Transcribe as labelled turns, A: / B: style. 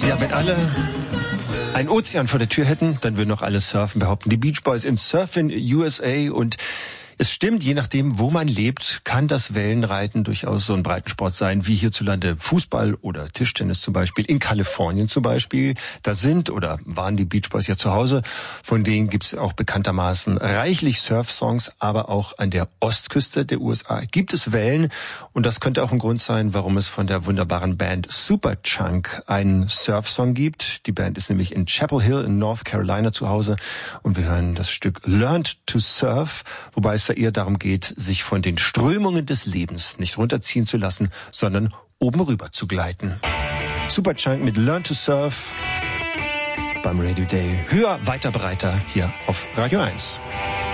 A: Ja, wenn alle einen Ozean vor der Tür hätten, dann würden auch alle surfen, behaupten die Beach Boys in Surfin' USA. Und es stimmt, je nachdem, wo man lebt, kann das Wellenreiten durchaus so ein Breitensport sein, wie hierzulande Fußball oder Tischtennis zum Beispiel. In Kalifornien zum Beispiel, da sind oder waren die Beach Boys ja zu Hause. Von denen gibt es auch bekanntermaßen reichlich Surfsongs, aber auch an der Ostküste der USA gibt es Wellen. Und das könnte auch ein Grund sein, warum es von der wunderbaren Band Superchunk einen Surfsong gibt. Die Band ist nämlich in Chapel Hill in North Carolina zu Hause. Und wir hören das Stück Learned to Surf, wobei es da eher darum geht, sich von den Strömungen des Lebens nicht runterziehen zu lassen, sondern oben rüber zu gleiten. Superchunk mit Learn to Surf beim Radio Day. Höher, weiter, breiter hier auf Radio 1.